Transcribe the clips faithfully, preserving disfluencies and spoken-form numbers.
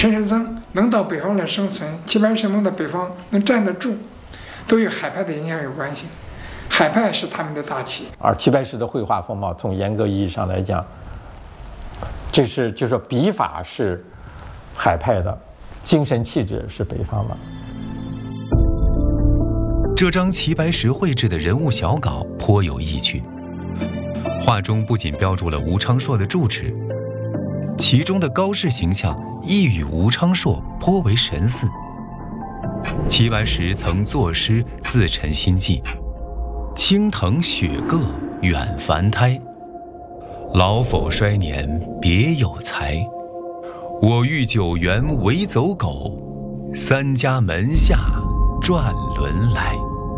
陈世曾能到北方来生存，齐白石能到北方能站得住，都与海派的影响有关系。海派是他们的大旗。 而齐白石的绘画风貌，从严格意义上来讲，这是就是说笔法是海派的，精神气质是北方的。 这张齐白石绘制的人物小稿颇有意趣，画中不仅标注了吴昌硕的住址，其中的高适形象亦与吴昌硕颇为神似。齐白石曾作诗自陈心迹：青藤雪各远凡胎，老否衰年别有才。我欲九原为走狗，三家门下转轮来。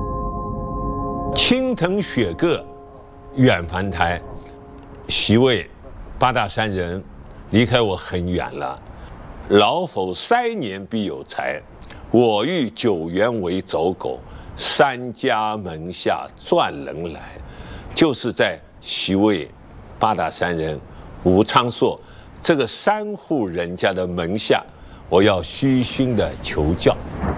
青藤雪各远凡胎，席位八大山人离开我很远了。老否衰年必有才，我欲九原为走狗，三家门下转人来。就是在席位八大山人吴昌硕这个三户人家的门下，我要虚心的求教。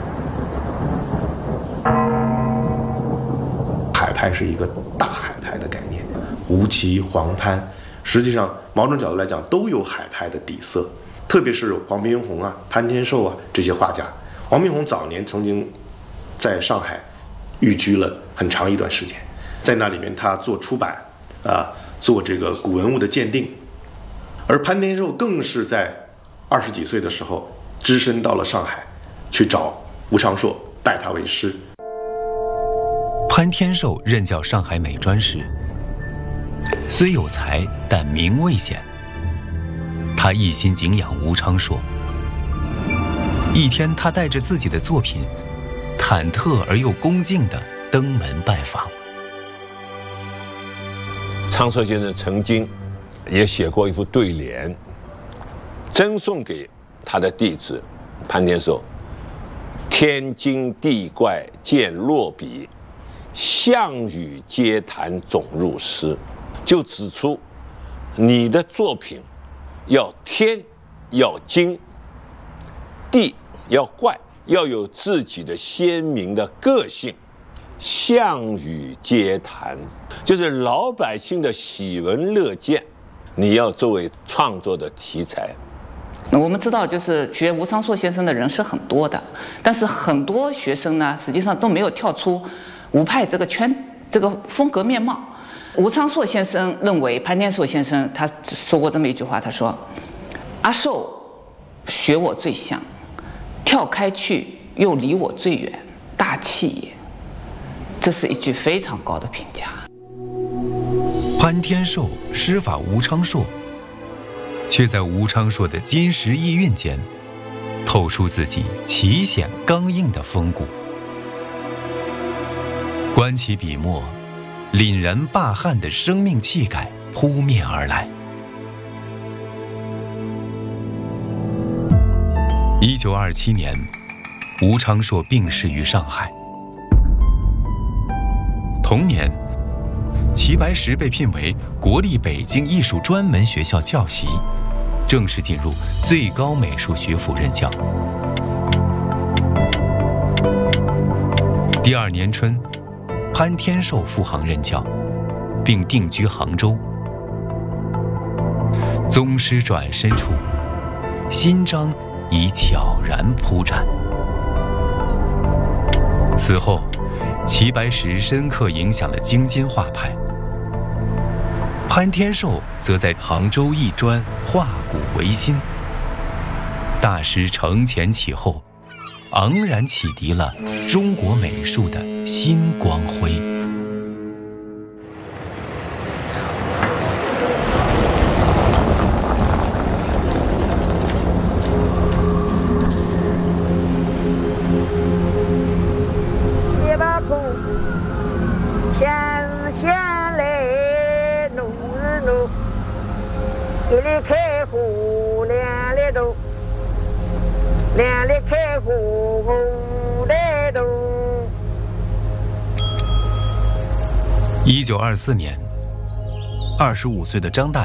海派是一个大海派的概念，吴齐、黄潘，实际上某种角度来讲都有海派的底色，特别是黄宾虹啊、潘天寿啊这些画家。黄宾虹早年曾经在上海寓居了很长一段时间，在那里面他做出版啊，做这个古文物的鉴定，而潘天寿更是在二十几岁的时候只身到了上海，去找吴昌硕拜他为师。 潘天寿任教上海美专时，虽有才，但名未显。他一心敬仰吴昌硕。一天，他带着自己的作品，忐忑而又恭敬地登门拜访。 昌硕先生曾经也写过一副对联，赠送给他的弟子潘天寿：天惊地怪见落笔，项羽皆谈总入诗。就指出你的作品要天要精，地要怪，要有自己的鲜明的个性。项羽皆谈，就是老百姓的喜闻乐见，你要作为创作的题材。 我们知道，就是学吴昌硕先生的人是很多的，但是很多学生呢，实际上都没有跳出吴派这个圈，这个风格面貌。吴昌硕先生认为潘天寿先生他说过这么一句话，他说：“阿寿学我最像，跳开去又离我最远，大气也。”这是一句非常高的评价。 潘天寿师法吴昌硕，却在吴昌硕的金石意韵间透出自己奇险刚硬的风骨。观其笔墨，凛然霸汉的生命气概扑面而来。一九二七年，吴昌硕病逝于上海。同年，齐白石被聘为国立北京艺术专门学校教习，正式进入最高美术学府任教。第二年春，潘天寿赴杭任教，并定居杭州。宗师转身处，新章已悄然铺展。此后，齐白石深刻影响了京津画派，潘天寿则在杭州艺专画古为新。大师承前启后，昂然启迪了中国美术的新光辉。一九二四年，二十五岁的张大